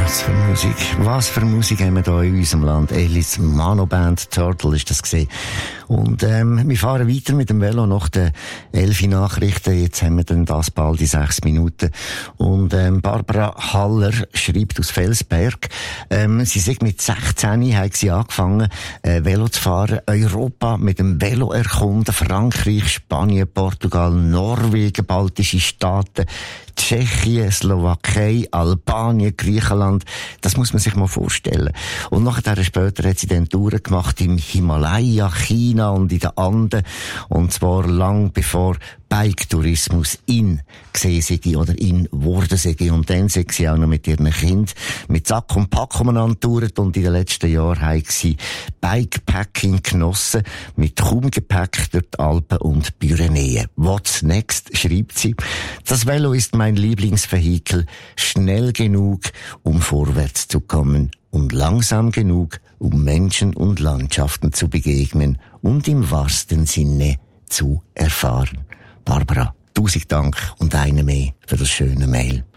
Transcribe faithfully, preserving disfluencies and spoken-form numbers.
Was für Musik, was für Musik haben wir hier in unserem Land. Ellis Manoband Turtle ist das gesehen. Und ähm, wir fahren weiter mit dem Velo nach den elf Nachrichten. Jetzt haben wir dann das bald in sechs Minuten. Und ähm, Barbara Haller schreibt aus Felsberg, ähm, sie sagt, mit sechzehn hat sie angefangen, äh, Velo zu fahren. Europa mit dem Velo erkunden. Frankreich, Spanien, Portugal, Norwegen, baltische Staaten, Tschechien, Slowakei, Albanien, Griechenland. Das muss man sich mal vorstellen. Und nachher später hat sie dann Touren gemacht im Himalaya, China und in den Anden. Und zwar lang bevor Bike-Tourismus in gesehen sei oder in worden sei. Und dann sei sie auch noch mit ihren Kindern mit Sack und Pack umeinander touret. Und in den letzten Jahren haben sie Bikepacking genossen mit kaum Gepäck durch die Alpen und Pyrenäen. What's next, schreibt sie. Das Velo ist mein Lieblingsvehikel, schnell genug, um vorwärts zu kommen und langsam genug, um Menschen und Landschaften zu begegnen und im wahrsten Sinne zu erfahren. Barbara, tausend Dank und eine mehr für das schöne Mail.